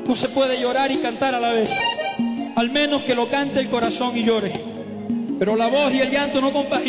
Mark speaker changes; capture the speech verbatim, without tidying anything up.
Speaker 1: No se puede llorar y cantar a la vez. Al menos que lo cante el corazón y llore. Pero la voz y el llanto no compaginan.